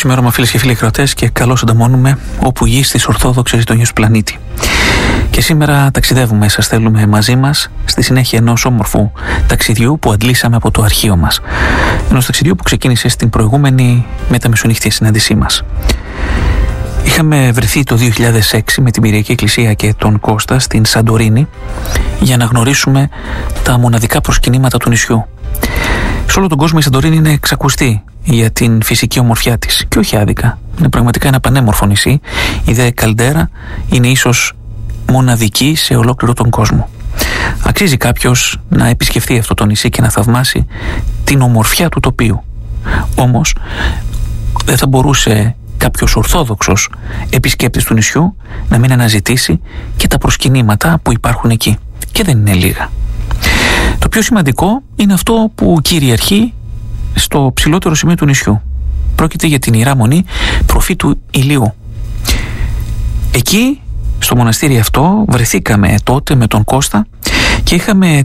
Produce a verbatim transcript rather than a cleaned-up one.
αφημέρωμα, φίλες και φίλοι ακροατές, και καλώς ανταμώνουμε όπου γη στις ορθόδοξες γειτονιές του πλανήτη. Και σήμερα ταξιδεύουμε, σας θέλουμε μαζί μας, στη συνέχεια ενός όμορφου ταξιδιού που αντλήσαμε από το αρχείο μας. Ενός ταξιδιού που ξεκίνησε στην προηγούμενη μεταμεσονύχτια συνάντησή μας. Είχαμε βρεθεί το δύο χιλιάδες έξι με την Πυριακή Εκκλησία και τον Κώστα στην Σαντορίνη για να γνωρίσουμε τα μοναδικά προσκυνήματα του νησιού. Σε όλο τον κόσμο η Σαντορίνη είναι εξακουστή για την φυσική ομορφιά της, και όχι άδικα. Είναι πραγματικά ένα πανέμορφο νησί. Η δε Καλντέρα είναι ίσως μοναδική σε ολόκληρο τον κόσμο. Αξίζει κάποιος να επισκεφθεί αυτό το νησί και να θαυμάσει την ομορφιά του τοπίου. Όμως δεν θα μπορούσε κάποιος ορθόδοξος επισκέπτης του νησιού να μην αναζητήσει και τα προσκυνήματα που υπάρχουν εκεί. Και δεν είναι λίγα. Το πιο σημαντικό είναι αυτό που κυριαρχεί στο ψηλότερο σημείο του νησιού. Πρόκειται για την Ιερά Μονή Προφήτου Ηλίου. Εκεί, στο μοναστήρι αυτό, βρεθήκαμε τότε με τον Κώστα και είχαμε